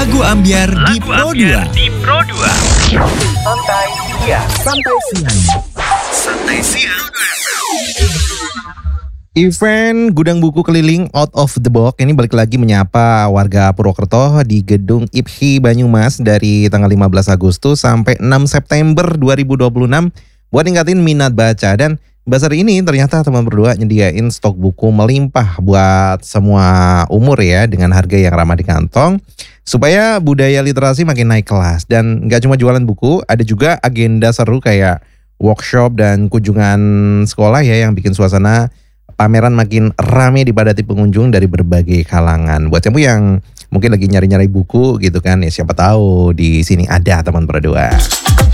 Lagu Ambyar di Pro 2. Santai siang. Event Gudang Buku Keliling Out of the Box ini balik lagi menyapa warga Purwokerto di Gedung IPHI Banyumas dari tanggal 15 Agustus sampai 6 September 2026 buat ningkatin minat baca. Dan bazar ini ternyata teman berdua nyediain stok buku melimpah buat semua umur ya, dengan harga yang ramah di kantong supaya budaya literasi makin naik kelas. Dan gak cuma jualan buku, ada juga agenda seru kayak workshop dan kunjungan sekolah ya yang bikin suasana pameran makin rame dipadati pengunjung dari berbagai kalangan. Buat kamu yang mungkin lagi nyari-nyari buku gitu kan, ya siapa tahu di sini ada teman berdua.